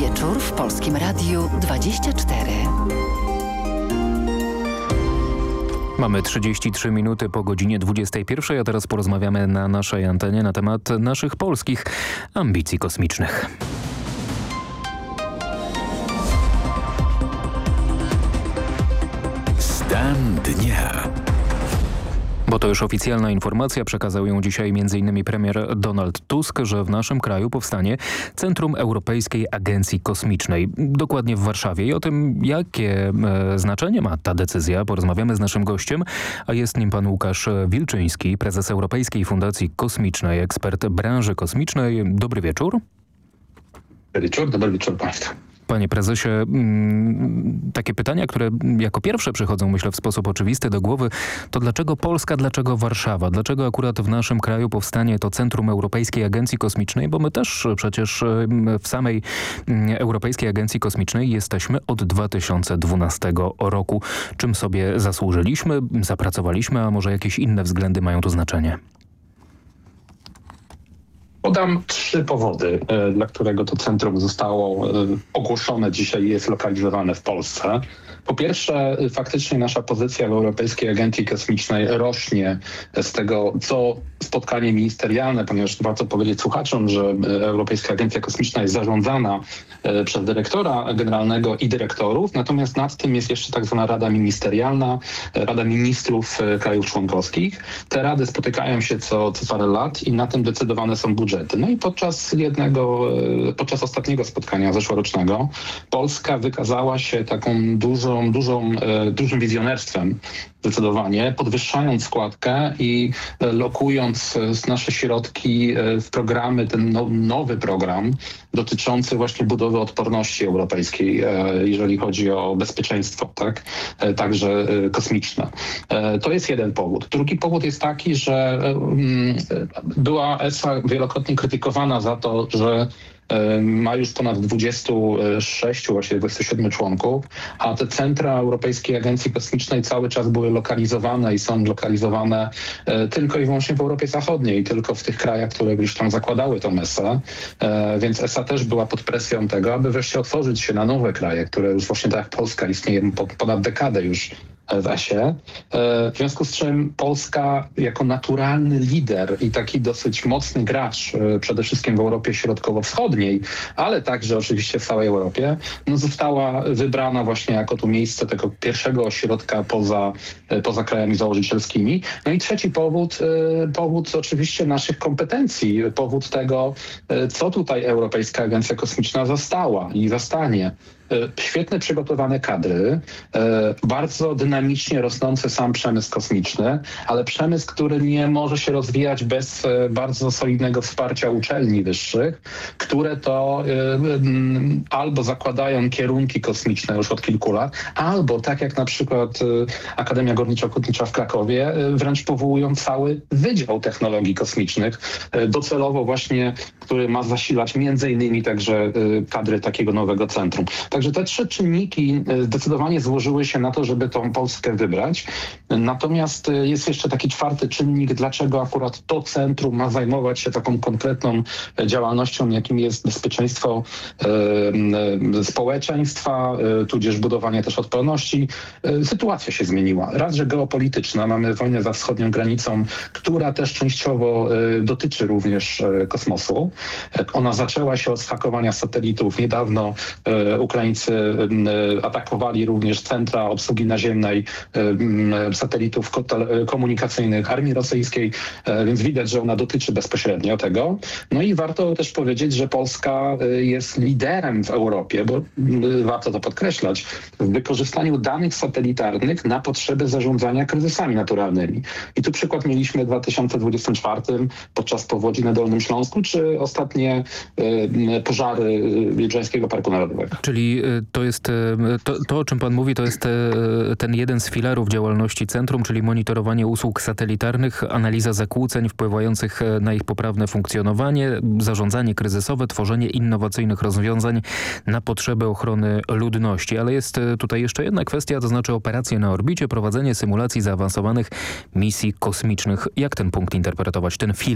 wieczór w Polskim Radiu 24. Mamy 33 minuty po godzinie 21, a teraz porozmawiamy na naszej antenie na temat naszych polskich ambicji kosmicznych. Stan dnia. Bo to już oficjalna informacja, przekazał ją dzisiaj m.in. premier Donald Tusk, że w naszym kraju powstanie Centrum Europejskiej Agencji Kosmicznej. Dokładnie w Warszawie. I o tym, jakie znaczenie ma ta decyzja, porozmawiamy z naszym gościem, a jest nim pan Łukasz Wilczyński, prezes Europejskiej Fundacji Kosmicznej, ekspert branży kosmicznej. Dobry wieczór. Dobry wieczór państwu. Panie prezesie, takie pytania, które jako pierwsze przychodzą, myślę, w sposób oczywisty do głowy, to dlaczego Polska, dlaczego Warszawa? Dlaczego akurat w naszym kraju powstanie to Centrum Europejskiej Agencji Kosmicznej? Bo my też przecież w samej Europejskiej Agencji Kosmicznej jesteśmy od 2012 roku. Czym sobie zasłużyliśmy, zapracowaliśmy, a może jakieś inne względy mają tu znaczenie? Podam 3 powody, dla którego to centrum zostało ogłoszone dzisiaj i jest lokalizowane w Polsce. Po pierwsze, faktycznie nasza pozycja w Europejskiej Agencji Kosmicznej rośnie z tego, co spotkanie ministerialne, ponieważ warto powiedzieć słuchaczom, że Europejska Agencja Kosmiczna jest zarządzana przez dyrektora generalnego i dyrektorów, natomiast nad tym jest jeszcze tak zwana Rada Ministerialna, Rada Ministrów krajów członkowskich. Te rady spotykają się co parę lat i na tym decydowane są budżety. No i podczas ostatniego spotkania zeszłorocznego Polska wykazała się taką dużym wizjonerstwem, zdecydowanie, podwyższając składkę i lokując nasze środki w programy, ten nowy program dotyczący właśnie budowy odporności europejskiej, jeżeli chodzi o bezpieczeństwo, tak? Także kosmiczne. To jest jeden powód. Drugi powód jest taki, że była ESA wielokrotnie krytykowana za to, że ma już ponad 26, właściwie 27 członków, a te centra Europejskiej Agencji Kosmicznej cały czas były lokalizowane i są lokalizowane tylko i wyłącznie w Europie Zachodniej, tylko w tych krajach, które już tam zakładały tą ESA. Więc ESA też była pod presją tego, aby wreszcie otworzyć się na nowe kraje, które już właśnie tak jak Polska istnieje ponad dekadę już w ESie. W związku z czym Polska jako naturalny lider i taki dosyć mocny gracz, przede wszystkim w Europie Środkowo-Wschodniej, ale także oczywiście w całej Europie, została wybrana właśnie jako tu miejsce tego pierwszego ośrodka poza krajami założycielskimi. No i trzeci powód oczywiście naszych kompetencji, powód tego, co tutaj Europejska Agencja Kosmiczna zastała i zastanie. Świetnie przygotowane kadry, bardzo dynamicznie rosnący sam przemysł kosmiczny, ale przemysł, który nie może się rozwijać bez bardzo solidnego wsparcia uczelni wyższych, które to albo zakładają kierunki kosmiczne już od kilku lat, albo tak jak na przykład Akademia Górniczo-Hutnicza w Krakowie, wręcz powołują cały Wydział Technologii Kosmicznych, docelowo właśnie, który ma zasilać między innymi także kadry takiego nowego centrum. Także te 3 czynniki zdecydowanie złożyły się na to, żeby tą Polskę wybrać. Natomiast jest jeszcze taki 4. czynnik, dlaczego akurat to centrum ma zajmować się taką konkretną działalnością, jakim jest bezpieczeństwo społeczeństwa, tudzież budowanie też odporności. Sytuacja się zmieniła. Raz, że geopolityczna, mamy wojnę za wschodnią granicą, która też częściowo dotyczy również kosmosu. Ona zaczęła się od hakowania satelitów. Niedawno Ukraińcy atakowali również centra obsługi naziemnej satelitów komunikacyjnych armii rosyjskiej, więc widać, że ona dotyczy bezpośrednio tego. No i warto też powiedzieć, że Polska jest liderem w Europie, bo warto to podkreślać, w wykorzystaniu danych satelitarnych na potrzeby zarządzania kryzysami naturalnymi. I tu przykład mieliśmy w 2024 podczas powodzi na Dolnym Śląsku, czy ostatnie pożary Biebrzańskiego Parku Narodowego. Czyli to jest to, o czym pan mówi, to jest ten jeden z filarów działalności centrum, czyli monitorowanie usług satelitarnych, analiza zakłóceń wpływających na ich poprawne funkcjonowanie, zarządzanie kryzysowe, tworzenie innowacyjnych rozwiązań na potrzeby ochrony ludności. Ale jest tutaj jeszcze jedna kwestia, to znaczy operacje na orbicie, prowadzenie symulacji zaawansowanych misji kosmicznych. Jak ten punkt interpretować, ten filar